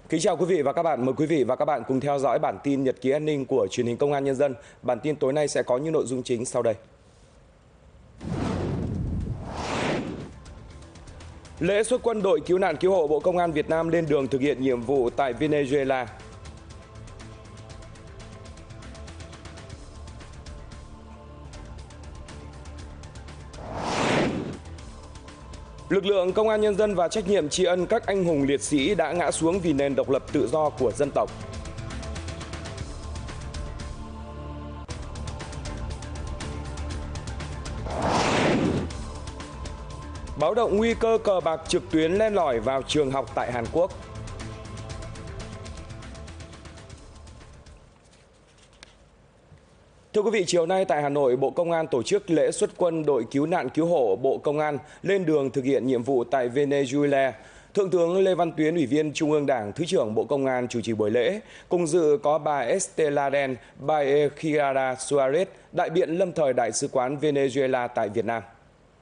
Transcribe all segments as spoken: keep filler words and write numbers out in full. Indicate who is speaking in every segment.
Speaker 1: Kính chào quý vị và các bạn. Mời quý vị và các bạn cùng theo dõi bản tin Nhật ký an ninh của truyền hình Công an Nhân dân. Bản tin tối nay sẽ có những nội dung chính sau đây. Lễ xuất quân đội cứu nạn cứu hộ Bộ Công an Việt Nam lên đường thực hiện nhiệm vụ tại Venezuela. Lực lượng Công an Nhân dân và trách nhiệm tri ân các anh hùng liệt sĩ đã ngã xuống vì nền độc lập tự do của dân tộc. Báo động nguy cơ cờ bạc trực tuyến len lỏi vào trường học tại Hàn Quốc. Thưa quý vị, chiều nay tại Hà Nội, Bộ Công an tổ chức lễ xuất quân đội cứu nạn cứu hộ Bộ Công an lên đường thực hiện nhiệm vụ tại Venezuela. Thượng tướng Lê Văn Tuyến, Ủy viên Trung ương Đảng, Thứ trưởng Bộ Công an chủ trì buổi lễ. Cùng dự có bà Esteladen Baekhyara Suarez, đại biện lâm thời Đại sứ quán Venezuela tại Việt Nam.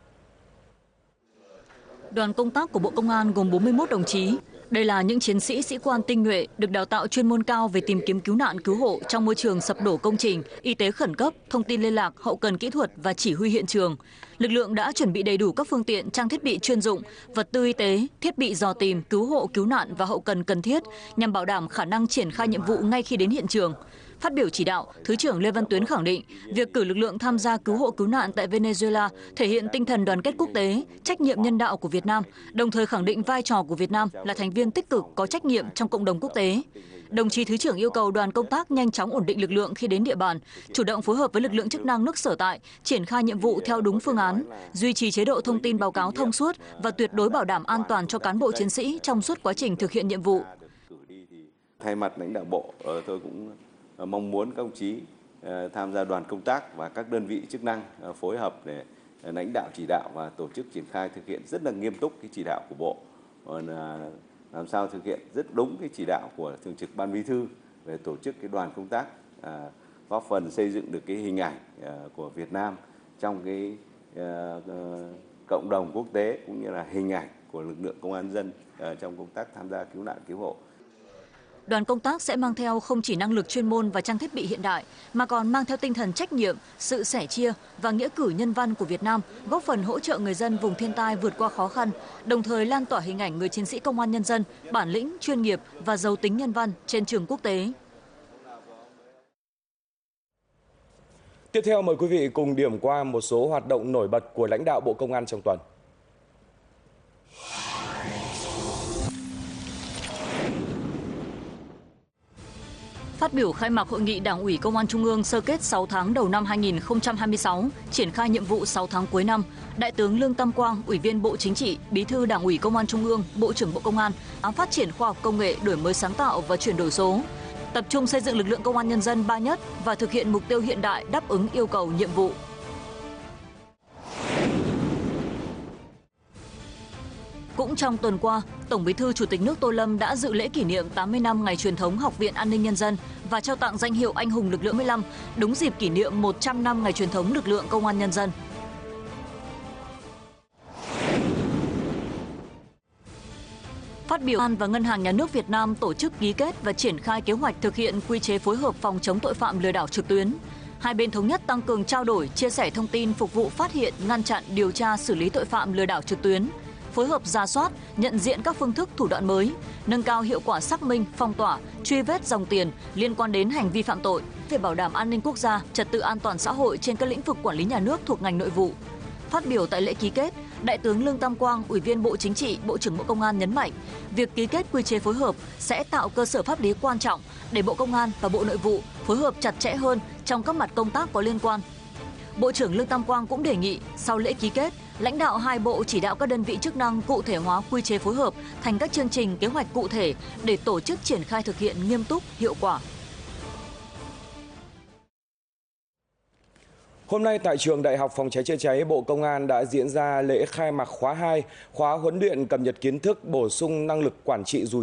Speaker 2: Đoàn công tác của Bộ Công an gồm bốn mươi mốt đồng chí. Đây là những chiến sĩ sĩ quan tinh nhuệ được đào tạo chuyên môn cao về tìm kiếm cứu nạn cứu hộ trong môi trường sập đổ công trình, y tế khẩn cấp, thông tin liên lạc, hậu cần kỹ thuật và chỉ huy hiện trường. Lực lượng đã chuẩn bị đầy đủ các phương tiện, trang thiết bị chuyên dụng, vật tư y tế, thiết bị dò tìm, cứu hộ, cứu nạn và hậu cần cần thiết nhằm bảo đảm khả năng triển khai nhiệm vụ ngay khi đến hiện trường. Phát biểu chỉ đạo, Thứ trưởng Lê Văn Tuyến khẳng định việc cử lực lượng tham gia cứu hộ cứu nạn tại Venezuela thể hiện tinh thần đoàn kết quốc tế, trách nhiệm nhân đạo của Việt Nam, đồng thời khẳng định vai trò của Việt Nam là thành viên tích cực có trách nhiệm trong cộng đồng quốc tế. Đồng chí Thứ trưởng yêu cầu đoàn công tác nhanh chóng ổn định lực lượng khi đến địa bàn, chủ động phối hợp với lực lượng chức năng nước sở tại, triển khai nhiệm vụ theo đúng phương án, duy trì chế độ thông tin báo cáo thông suốt và tuyệt đối bảo đảm an toàn cho cán bộ chiến sĩ trong suốt quá trình thực hiện nhiệm vụ.
Speaker 3: Thay mặt lãnh đạo Bộ, tôi cũng mong muốn các đồng chí tham gia đoàn công tác và các đơn vị chức năng phối hợp để lãnh đạo chỉ đạo và tổ chức triển khai thực hiện rất là nghiêm túc cái chỉ đạo của Bộ, làm sao thực hiện rất đúng cái chỉ đạo của Thường trực Ban Bí thư về tổ chức cái đoàn công tác, góp phần xây dựng được cái hình ảnh của Việt Nam trong cái cộng đồng quốc tế cũng như là hình ảnh của lực lượng công an nhân dân trong công tác tham gia cứu nạn cứu hộ.
Speaker 2: Đoàn công tác sẽ mang theo không chỉ năng lực chuyên môn và trang thiết bị hiện đại, mà còn mang theo tinh thần trách nhiệm, sự sẻ chia và nghĩa cử nhân văn của Việt Nam, góp phần hỗ trợ người dân vùng thiên tai vượt qua khó khăn, đồng thời lan tỏa hình ảnh người chiến sĩ công an nhân dân, bản lĩnh, chuyên nghiệp và giàu tính nhân văn trên trường quốc tế.
Speaker 1: Tiếp theo mời quý vị cùng điểm qua một số hoạt động nổi bật của lãnh đạo Bộ Công an trong tuần.
Speaker 2: Phát biểu khai mạc Hội nghị Đảng ủy Công an Trung ương sơ kết sáu tháng đầu năm hai nghìn không trăm hai mươi sáu, triển khai nhiệm vụ sáu tháng cuối năm, Đại tướng Lương Tam Quang, Ủy viên Bộ Chính trị, Bí thư Đảng ủy Công an Trung ương, Bộ trưởng Bộ Công an, phát triển khoa học công nghệ, đổi mới sáng tạo và chuyển đổi số, tập trung xây dựng lực lượng công an nhân dân ba nhất và thực hiện mục tiêu hiện đại đáp ứng yêu cầu nhiệm vụ. Cũng trong tuần qua, Tổng Bí thư Chủ tịch nước Tô Lâm đã dự lễ kỷ niệm tám mươi năm ngày truyền thống Học viện An ninh Nhân dân và trao tặng danh hiệu Anh hùng lực lượng mười lăm, đúng dịp kỷ niệm một trăm năm ngày truyền thống lực lượng Công an Nhân dân. Phát biểu An và Ngân hàng Nhà nước Việt Nam tổ chức ký kết và triển khai kế hoạch thực hiện quy chế phối hợp phòng chống tội phạm lừa đảo trực tuyến. Hai bên thống nhất tăng cường trao đổi, chia sẻ thông tin phục vụ phát hiện, ngăn chặn, điều tra, xử lý tội phạm lừa đảo trực tuyến, phối hợp rà soát, nhận diện các phương thức thủ đoạn mới, nâng cao hiệu quả xác minh, phong tỏa, truy vết dòng tiền liên quan đến hành vi phạm tội, về bảo đảm an ninh quốc gia, trật tự an toàn xã hội trên các lĩnh vực quản lý nhà nước thuộc ngành nội vụ. Phát biểu tại lễ ký kết, Đại tướng Lương Tam Quang, Ủy viên Bộ Chính trị, Bộ trưởng Bộ Công an nhấn mạnh, việc ký kết quy chế phối hợp sẽ tạo cơ sở pháp lý quan trọng để Bộ Công an và Bộ Nội vụ phối hợp chặt chẽ hơn trong các mặt công tác có liên quan. Bộ trưởng Lương Tam Quang cũng đề nghị sau lễ ký kết, lãnh đạo hai bộ chỉ đạo các đơn vị chức năng cụ thể hóa quy chế phối hợp thành các chương trình kế hoạch cụ thể để tổ chức triển khai thực hiện nghiêm túc, hiệu quả.
Speaker 1: Hôm nay tại trường Đại học Phòng cháy chữa cháy Bộ Công an đã diễn ra lễ khai mạc khóa hai, khóa huấn luyện cập nhật kiến thức bổ sung năng lực quản trị rủi